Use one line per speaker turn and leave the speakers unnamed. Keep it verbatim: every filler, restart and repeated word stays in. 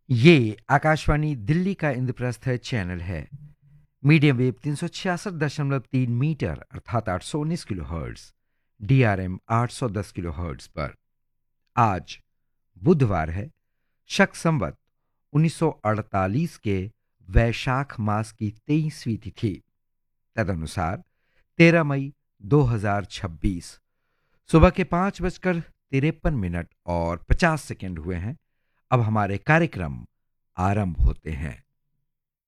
ये आकाशवाणी दिल्ली का इंद्रप्रस्थ चैनल है। मीडियम वेव तीन सौ छियासठ दशमलव तीन मीटर अर्थात आठ सौ उन्नीस kilo hertz, D R M आठ सौ दस किलो हर्ट्ज पर। आज बुधवार है, शक संवत उन्नीस सौ अड़तालीस के वैशाख मास की तेईसवीं तिथि, तदनुसार तेरह मई दो हजार छब्बीस सुबह के पांच बजकर तिरपन मिनट और पचास सेकंड हुए हैं। अब हमारे कार्यक्रम आरंभ होते हैं।